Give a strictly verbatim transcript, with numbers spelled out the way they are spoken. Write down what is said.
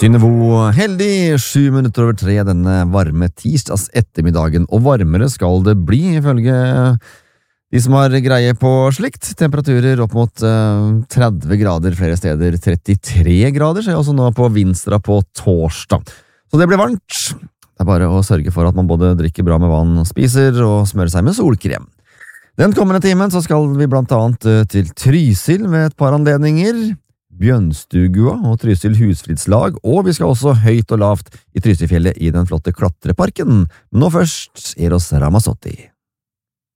Synnevo, heldig, sju minutter over tre denne varme tirsdags ettermiddagen, og varmere skal det bli, ifølge de som har greie på slikt. Temperaturer opp mot uh, tretti grader flere steder, trettitre grader, ser jeg også nå på Vinstra på torsdag. Så det blir varmt. Det er bare å sørge for at man både drikker bra med vann, spiser og smører seg med solkrem. Den kommende timen så skal vi blant annet til Trysil ved et par anledninger, Bjønstugua og Trysil husfridslag, og vi skal også høyt og lavt i Trysilfjellet i den flotte klatreparken. Men nå først Eros Ramazzotti.